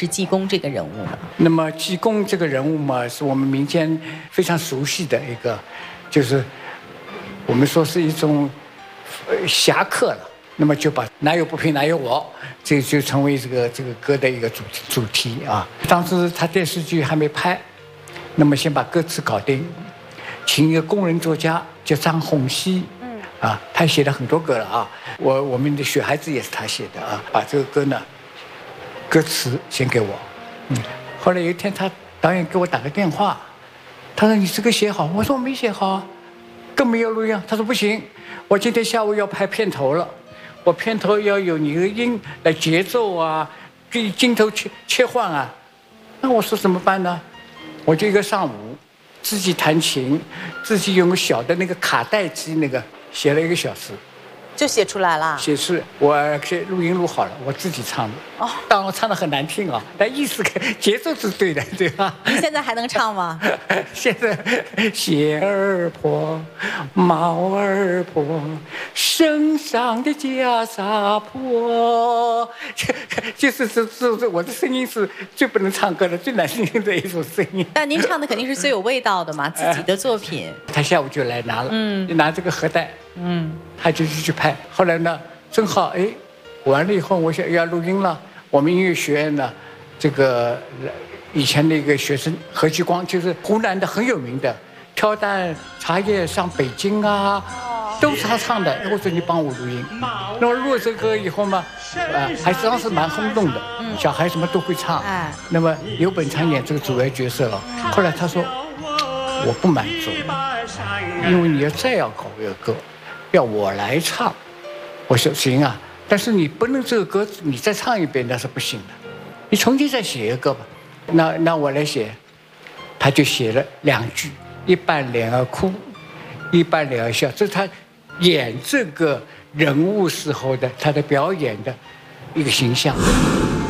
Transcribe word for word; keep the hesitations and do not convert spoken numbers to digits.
是济公这个人物呢？ 那么济公这个人物嘛，是我们民间非常熟悉的一个，就是我们说是一种侠客了。那么就把哪有不平哪有我，这就成为这个这个歌的一个主题主题啊。当时他电视剧还没拍，那么先把歌词搞定，请一个工人作家叫张虹熙，嗯，啊，他写了很多歌了啊。我我们的雪孩子也是他写的啊，把这个歌呢，歌词先给我，嗯。后来有一天，他导演给我打个电话，他说：“你这个写好。”我说：“我没写好啊，更没有录音。”他说：“不行，我今天下午要拍片头了。”我片头要有你的音来节奏啊，给镜头切切换啊，那我说怎么办呢？我就一个上午自己弹琴，自己用个小的那个卡带机那个写了一个小时， 就写出来了。 写是我录音录好了，我自己唱的。哦，当然我唱的很难听啊，但意思节奏是对的，对吧？ 你现在还能唱吗？ 现在鞋儿破，帽儿破，身上的袈裟破，就是是是我的声音是最不能唱歌的、最难听的一种声音。 但您唱的肯定是最有味道的嘛，自己的作品。 他下午就来拿了，嗯，拿这个盒带，嗯，他就去拍。后来呢，正好哎，完了以后，我想要录音了。我们音乐学院呢，这个以前那个学生何其光，就是湖南的很有名的，挑担茶叶上北京啊，都是他唱的。我说你帮我录音，那么录了这个歌以后嘛，啊，还当时蛮轰动的，小孩什么都会唱。哎，那么刘本昌演这个主要角色了。后来他说我不满足，因为你要再要搞一个歌，要我来唱。我说行啊。但是你不能这个歌你再唱一遍那是不行的，你重新再写一个吧。那那我来写，他就写了两句：一半脸儿哭，一半脸儿笑。这是他演这个人物时候的他的表演的一个形象。